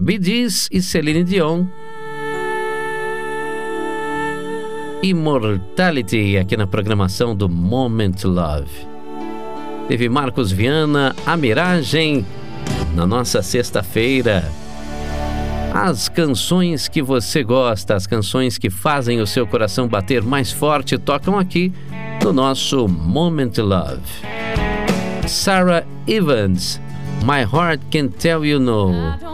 Bee Gees e Celine Dion. Immortality, aqui na programação do Moment Love. Teve Marcos Viana, A Miragem, na nossa sexta-feira. As canções que você gosta, as canções que fazem o seu coração bater mais forte, tocam aqui no nosso Moment Love. Sarah Evans, My Heart Can Tell You No.